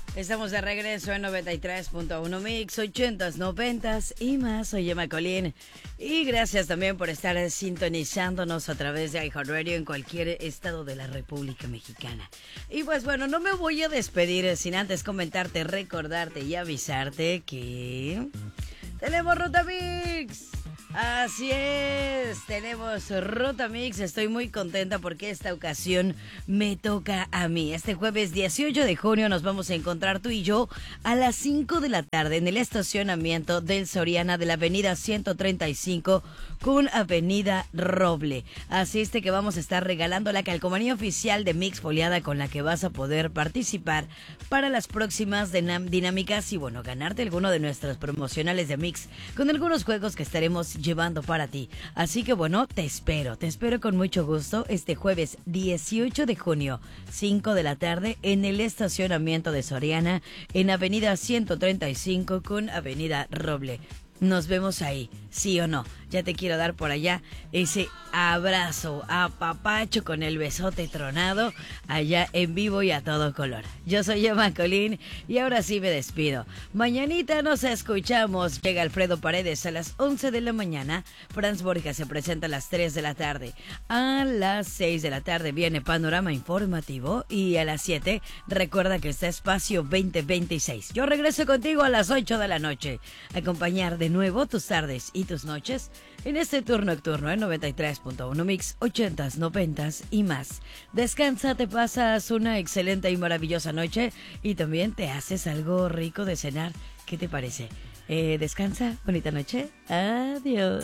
Estamos de regreso en 93.1 Mix, 80s, 90s y más. Soy Emma Colín y gracias también por estar sintonizándonos a través de iHeartRadio en cualquier estado de la República Mexicana. Y pues bueno, no me voy a despedir sin antes comentarte, recordarte y avisarte que tenemos Ruta Mix. Así es, tenemos Ruta Mix. Estoy muy contenta porque esta ocasión me toca a mí. Este jueves 18 de junio nos vamos a encontrar tú y yo a las 5 de la tarde en el estacionamiento del Soriana de la avenida 135 con avenida Roble. Así es que vamos a estar regalando la calcomanía oficial de Mix foliada con la que vas a poder participar para las próximas dinámicas y bueno, ganarte alguno de nuestros promocionales de Mix con algunos juegos que estaremos llevando para ti. Así que bueno, te espero con mucho gusto este jueves 18 de junio, 5 de la tarde en el estacionamiento de Soriana en avenida 135 con avenida Roble. Nos vemos ahí, ¿sí o no? Ya te quiero dar por allá ese abrazo, apapacho con el besote tronado allá en vivo y a todo color. Yo soy Emma Colín y ahora sí me despido. Mañanita nos escuchamos. Llega Alfredo Paredes a las 11 de la mañana. Franz Borja se presenta a las 3 de la tarde. A las 6 de la tarde viene Panorama Informativo y a las 7 recuerda que está Espacio 2026. Yo regreso contigo a las 8 de la noche. Acompañar de nuevo tus tardes y tus noches en este turno nocturno en 93.1 Mix, 80s, 90s y más. Descansa, te pasas una excelente y maravillosa noche y también te haces algo rico de cenar. ¿Qué te parece? Descansa, bonita noche, adiós.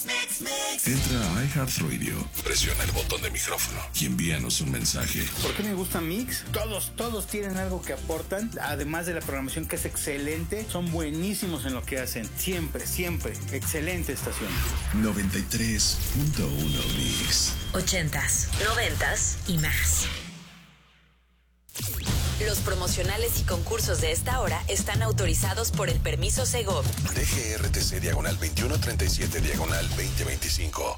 Entra a iHeartRadio, presiona el botón de micrófono y envíanos un mensaje. ¿Por qué me gusta Mix? Todos tienen algo que aportan, además de la programación que es excelente, son buenísimos en lo que hacen, siempre, excelente estación. 93.1 Mix. 80s, 90s y más. Los promocionales y concursos de esta hora están autorizados por el permiso Segov. DGRTC diagonal 2137 diagonal 2025.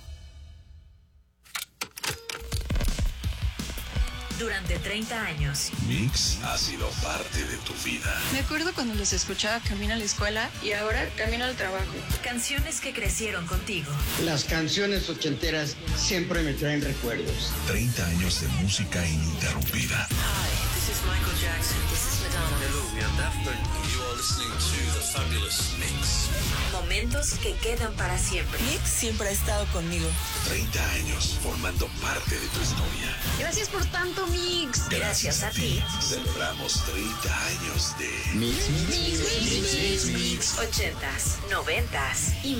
Durante 30 años. Mix ha sido parte de tu vida. Me acuerdo cuando los escuchaba camino a la escuela y ahora camino al trabajo. Canciones que crecieron contigo. Las canciones ochenteras siempre me traen recuerdos. 30 años de música ininterrumpida. Hi, this is Michael Jackson. This is Madonna. Hello, we are Daft Punk. You are listening to the fabulous Mix. Momentos que quedan para siempre. Mix siempre ha estado conmigo. 30 años formando parte de tu historia. Gracias por tanto, Mix. Gracias a ti. Celebramos 30 años de Mix. 80s, 90s y